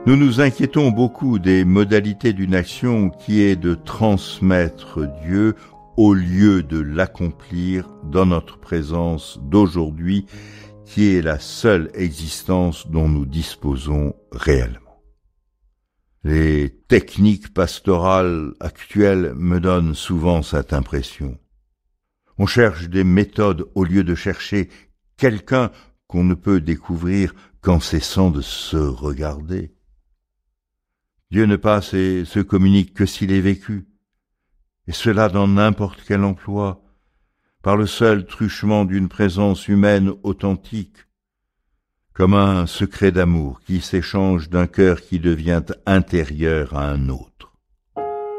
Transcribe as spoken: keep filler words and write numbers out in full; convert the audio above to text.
Nous nous inquiétons beaucoup des modalités d'une action qui est de transmettre Dieu au lieu de l'accomplir dans notre présence d'aujourd'hui, qui est la seule existence dont nous disposons réellement. Les techniques pastorales actuelles me donnent souvent cette impression. On cherche des méthodes au lieu de chercher quelqu'un qu'on ne peut découvrir qu'en cessant de se regarder. Dieu ne passe et se communique que s'il est vécu, et cela dans n'importe quel emploi, par le seul truchement d'une présence humaine authentique, comme un secret d'amour qui s'échange d'un cœur qui devient intérieur à un autre.